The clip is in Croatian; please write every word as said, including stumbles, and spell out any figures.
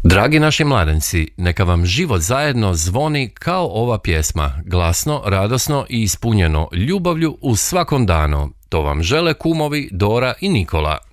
Dragi naši mladenci, neka vam život zajedno zvoni kao ova pjesma, glasno, radosno i ispunjeno ljubavlju u svakom danu. To vam žele kumovi Dora i Nikola.